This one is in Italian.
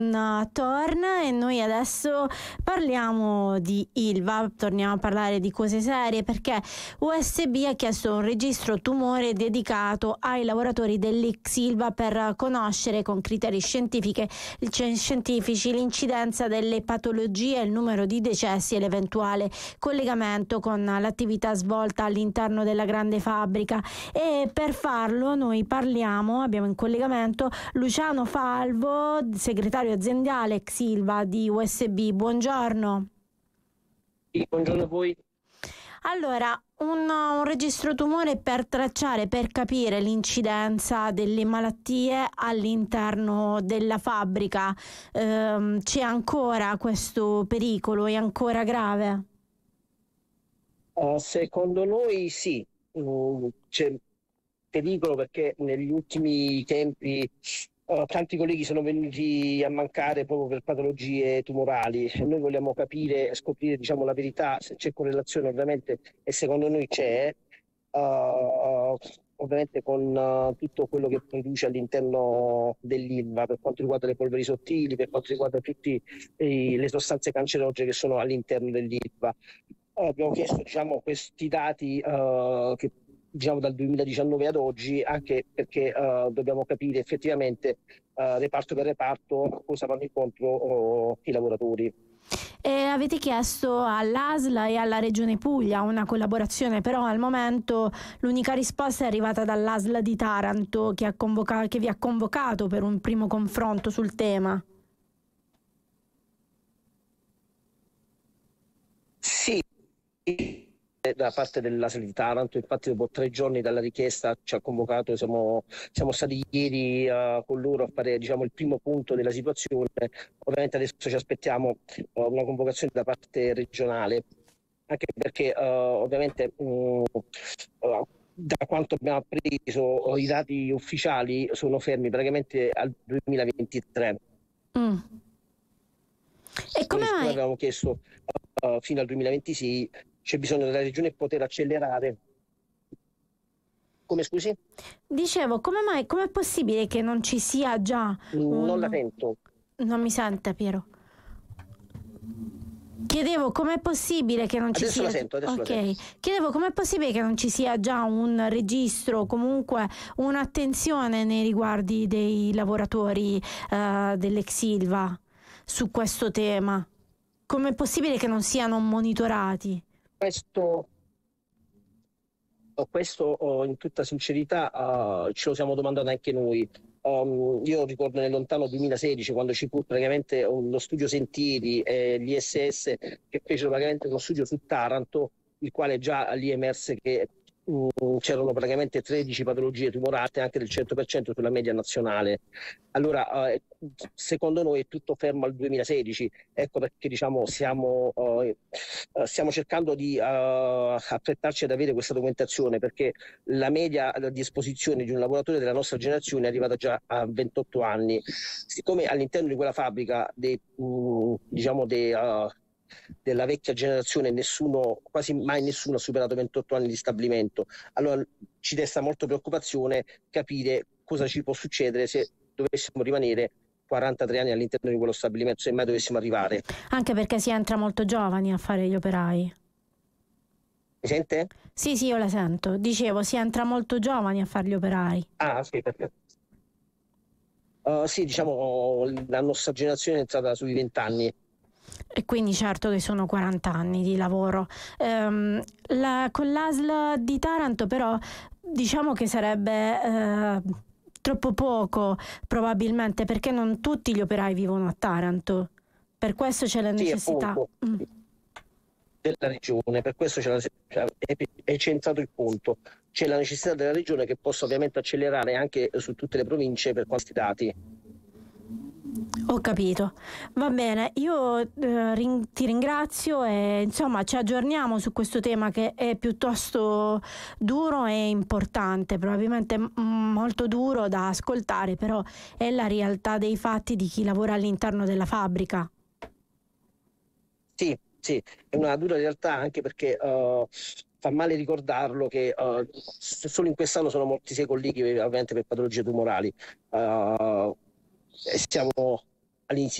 Torna e noi adesso parliamo di Ilva, torniamo a parlare di cose serie perché USB ha chiesto un registro tumore dedicato ai lavoratori dell'ex Ilva per conoscere con criteri scientifici l'incidenza delle patologie, il numero di decessi e l'eventuale collegamento con l'attività svolta all'interno della grande fabbrica. E per farlo noi abbiamo in collegamento Luciano Falvo, segretario aziendale ex Ilva di USB. Buongiorno. Sì, buongiorno a voi. Allora, un registro tumore per tracciare, per capire l'incidenza delle malattie all'interno della fabbrica. C'è ancora questo pericolo? È ancora grave? Secondo noi sì, c'è pericolo perché negli ultimi tempi tanti colleghi sono venuti a mancare proprio per patologie tumorali. Noi vogliamo capire, scoprire diciamo, la verità, se c'è correlazione ovviamente, e secondo noi c'è, ovviamente con tutto quello che produce all'interno dell'Ilva per quanto riguarda le polveri sottili, per quanto riguarda tutte le sostanze cancerogene che sono all'interno dell'Ilva. Abbiamo chiesto diciamo, questi dati che diciamo dal 2019 ad oggi, anche perché dobbiamo capire effettivamente reparto per reparto cosa vanno incontro i lavoratori. E avete chiesto all'ASL e alla Regione Puglia una collaborazione, però al momento l'unica risposta è arrivata dall'ASL di Taranto che vi ha convocato per un primo confronto sul tema. Sì, da parte dell'ASL di Taranto, infatti dopo 3 giorni dalla richiesta ci ha convocato, siamo stati ieri con loro a fare diciamo, il primo punto della situazione. Ovviamente adesso ci aspettiamo una convocazione da parte regionale, anche perché ovviamente da quanto abbiamo appreso i dati ufficiali sono fermi praticamente al 2023. E come mai? Noi avevamo chiesto fino al 2026, c'è bisogno della regione poter accelerare. Come scusi? Dicevo, come mai, com'è possibile che non ci sia già Non la sento. Non mi sente, Piero? Chiedevo com'è possibile che non ci Adesso sia... la sento, adesso la sento. Chiedevo com'è possibile che non ci sia già un registro, comunque un'attenzione nei riguardi dei lavoratori dell'ex Ilva su questo tema. Com'è possibile che non siano monitorati? Questo in tutta sincerità ce lo siamo domandati anche noi. Io ricordo nel lontano 2016 quando ci fu praticamente lo studio Sentieri e l'ISS che fecero praticamente uno studio su Taranto, il quale già lì emerse che c'erano praticamente 13 patologie tumorate, anche del 100% sulla media nazionale. Allora, secondo noi è tutto fermo al 2016, ecco perché diciamo stiamo cercando di affrettarci ad avere questa documentazione, perché la media di esposizione di un lavoratore della nostra generazione è arrivata già a 28 anni. Siccome all'interno di quella fabbrica della vecchia generazione quasi mai nessuno ha superato 28 anni di stabilimento, allora ci desta molto preoccupazione capire cosa ci può succedere se dovessimo rimanere 43 anni all'interno di quello stabilimento, se mai dovessimo arrivare. Anche perché si entra molto giovani a fare gli operai. Mi sente? Sì, io la sento. Dicevo, si entra molto giovani a fare gli operai. Ah, sì, perfetto. Sì, diciamo la nostra generazione è entrata sui 20 anni. E quindi certo che sono 40 anni di lavoro. Con l'ASL di Taranto però diciamo che sarebbe troppo poco probabilmente, perché non tutti gli operai vivono a Taranto. Per questo c'è la necessità. Della regione, per questo è centrato il punto. C'è la necessità della regione che possa ovviamente accelerare anche su tutte le province per questi dati. Ho capito, va bene, io ti ringrazio e insomma ci aggiorniamo su questo tema che è piuttosto duro e importante, probabilmente molto duro da ascoltare, però è la realtà dei fatti di chi lavora all'interno della fabbrica. Sì, è una dura realtà, anche perché fa male ricordarlo che solo in quest'anno sono morti 6 colleghi ovviamente per patologie tumorali. Siamo all'inizio